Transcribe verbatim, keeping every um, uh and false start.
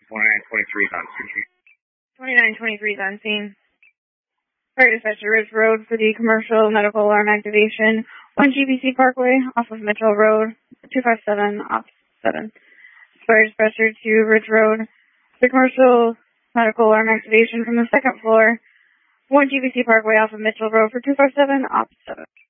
twenty-nine twenty-three is on scene. twenty-nine twenty-three is on scene. Fire dispatcher Ridge Road for the commercial medical alarm activation. one G B C Parkway off of Mitchell Road. two five seven off seven. Fire dispatcher to Ridge Road. The commercial medical alarm activation from the second floor. one G B C Parkway off of Mitchell Road for two five seven off seven.